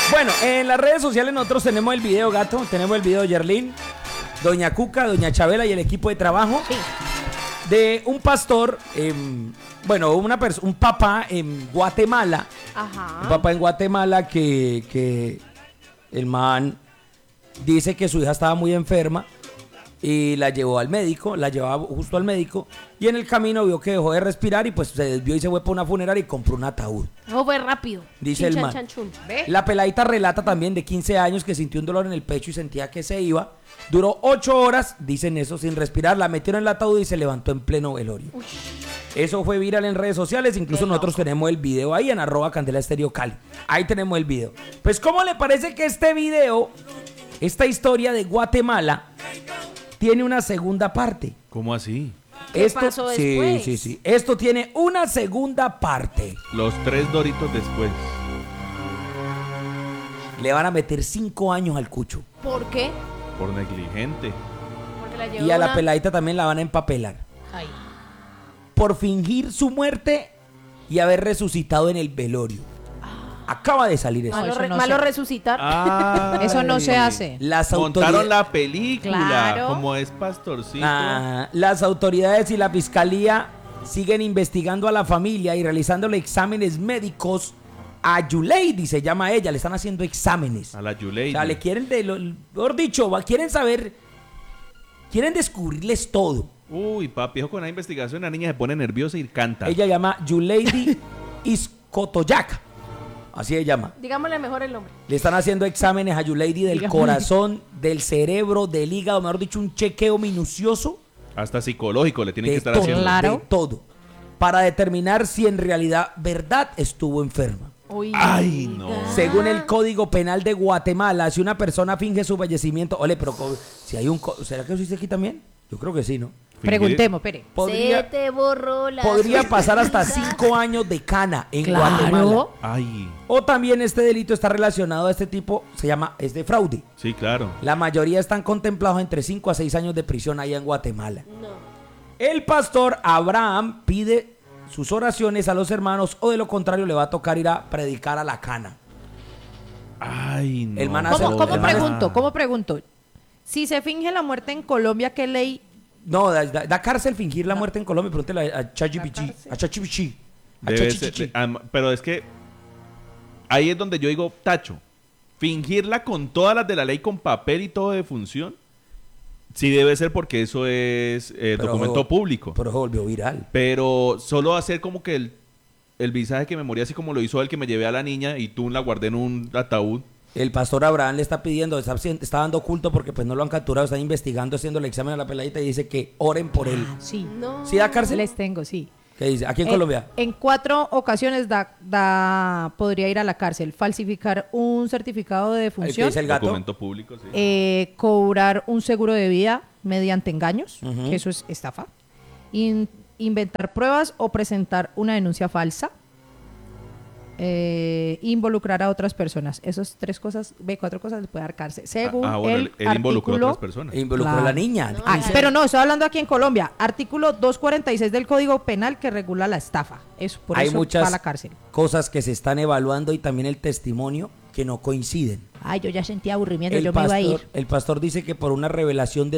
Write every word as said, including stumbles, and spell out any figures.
Bueno, en las redes sociales nosotros tenemos el video, gato. Tenemos el video de Yerlin, doña Cuca, doña Chabela y el equipo de trabajo. Sí. De un pastor, eh, bueno, una perso- un papá en Guatemala. Ajá. Un papá en Guatemala que, que el man dice que su hija estaba muy enferma y la llevó al médico, la llevaba justo al médico y en el camino vio que dejó de respirar y pues se desvió y se fue para una funeraria y compró un ataúd. No, fue rápido. Dice Chin, el chan, man. chan, chun. ¿Ve? La peladita relata también de quince años que sintió un dolor en el pecho y sentía que se iba. Duró ocho horas, dicen eso, sin respirar. La metieron en el ataúd y se levantó en pleno velorio. Uy. Eso fue viral en redes sociales. Incluso Qué nosotros loco. tenemos el video ahí en arroba Candela Estéreo Cali. Ahí tenemos el video. Pues, ¿cómo le parece que este video, esta historia de Guatemala, tiene una segunda parte? ¿Cómo así? ¿Qué Esto, pasó sí, después? sí, sí. Esto tiene una segunda parte. Los tres doritos después. Le van a meter cinco años al cucho. ¿Por qué? Por negligente. Porque la llevó Y a la una- peladita también la van a empapelar. Ay. Por fingir su muerte y haber resucitado en el velorio. Acaba de salir eso. No, Malo, eso re- no malo se- resucitar. Ah, Eso no se hace. Las Montaron autoridades, la película. Claro. Como es pastorcito. Ah, las autoridades y la fiscalía siguen investigando a la familia y realizándole exámenes médicos a Yuleidi, se llama ella. Le están haciendo exámenes. A la O Yulei. sea, le quieren, de lo, mejor dicho, va- quieren saber, quieren descubrirles todo. Uy, papi, ojo con la investigación. La niña se pone nerviosa y canta. Ella llama Yuleidi Iscotoyac. Así se llama. Digámosle mejor el nombre. Le están haciendo exámenes a Yuleidi del Dígame. corazón, del cerebro, del hígado, mejor dicho, un chequeo minucioso Hasta psicológico le tienen que de estar todo, haciendo. Claro. de todo, para determinar si en realidad, verdad, estuvo enferma. Uy. Ay, no. Según el Código Penal de Guatemala, si una persona finge su fallecimiento, ole, pero co- si hay un, co- ¿será que eso dice aquí también? Yo creo que sí, ¿no? Preguntemos, espere. Podría, Se te borró la podría pasar hasta sonrisa. cinco años de cana en Claro. Guatemala. Ay, O también este delito está relacionado a este tipo, se llama, es de fraude. sí, claro. La mayoría están contemplados entre cinco a seis años de prisión allá en Guatemala. No. El pastor Abraham pide sus oraciones a los hermanos o de lo contrario le va a tocar ir a predicar a la cana. Ay, no. El man hace- ¿Cómo, cómo el man es- pregunto? ¿Cómo pregunto? Si se finge la muerte en Colombia, ¿qué ley? No, da, da- da cárcel fingir la muerte en Colombia. Pregúntele a, a ChatGPT. A ChatGPT. A Debe ser- ChatGPT. am- pero es que ahí es donde yo digo, tacho, fingirla con todas las de la ley, con papel y todo de función, sí debe ser porque eso es eh, Pero- documento público. Pero se volvió viral. Pero solo hacer como que el, el visaje que me moría, así como lo hizo él, que me llevé a la niña y tú la guardé en un ataúd. El pastor Abraham le está pidiendo, está, está dando culto porque pues no lo han capturado, están investigando, haciendo el examen a la peladita y dice que oren por él. Sí. No. ¿Sí da cárcel? Les tengo, sí. ¿Qué dice? Aquí en Eh, Colombia. En cuatro ocasiones da, da, podría ir a la cárcel. Falsificar un certificado de El que defunción, dice el gato. Documento público, sí. eh, cobrar un seguro de vida mediante engaños, Ujú. que eso es estafa, In- inventar pruebas o presentar una denuncia falsa, eh, involucrar a otras personas. Esas tres cosas, ve, cuatro cosas le puede dar cárcel. Según Ah, bueno, el él, él involucró a artículo- otras personas. E involucró Claro. a la niña. No, Ah, Dice- pero no, estoy hablando aquí en Colombia. Artículo doscientos cuarenta y seis del Código Penal que regula la estafa. Eso, por Hay eso muchas va a la cárcel. cosas que se están evaluando y también el testimonio que no coinciden. Ay, yo ya sentí aburrimiento, El yo me iba a pastor, ir. el pastor dice que por una revelación de